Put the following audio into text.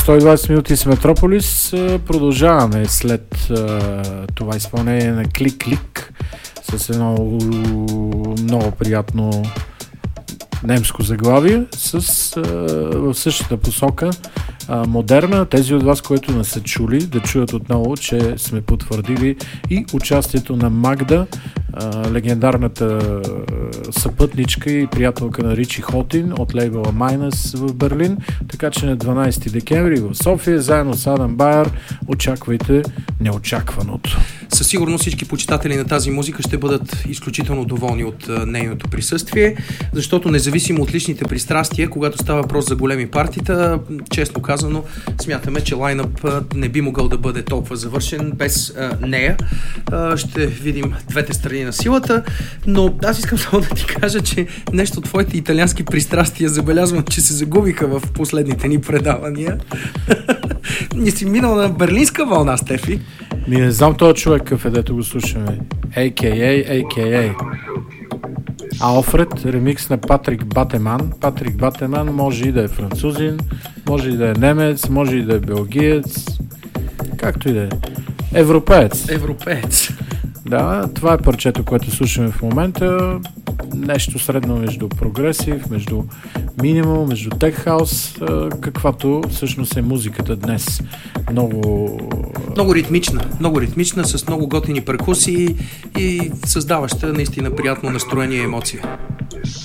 120 минути с Метрополис. Продължаваме след това изпълнение на Клик-Клик с едно много приятно немско заглавие в същата посока, модерна. Тези от вас, които не са чули, да чуят отново, че сме потвърдили и участието на Магда, легендарната съпътничка и приятелка на Ричи Хотин от лейбъла Майнас в Берлин. Така че на 12 декември в София, заедно с Адам Байер, очаквайте неочакваното. Със сигурност всички почитатели на тази музика ще бъдат изключително доволни от нейното присъствие, защото независимо от личните пристрастия, когато става въпрос за големи партита, честно казано, смятаме, че лайнъп не би могъл да бъде толкова завършен без нея. Ще видим двете страни на силата, но аз искам само да ти кажа, че нещо от твоите италиански пристрастия забелязвам, че се загубиха в последните ни предавания. Не си минал на берлинска вълна, Стефи. Не знам този човек където го слушаме. A.K.A. Алфред, ремикс на Патрик Батеман. Патрик Батеман може и да е французин, може и да е немец, може и да е белгиец, както и да е. Европеец. Да, това е парчето, което слушаме в момента. Нещо средно между прогресив, между минимум, между тек хаус, каквато всъщност е музиката днес. Много ритмична, с много готини перкусии и създаваща наистина приятно настроение и емоция.